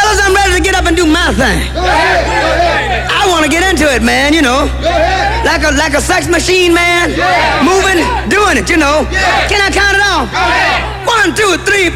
Fellas, I'm ready to get up and do my thing. I want to get into it, man, you know. Like a sex machine, man. Moving, doing it, you know. Can I count it off? 1, 2, 3,